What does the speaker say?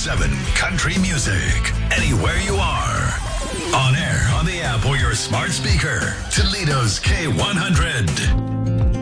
24/7 country music. Anywhere you are. On air, on the app, or your smart speaker. Toledo's K100.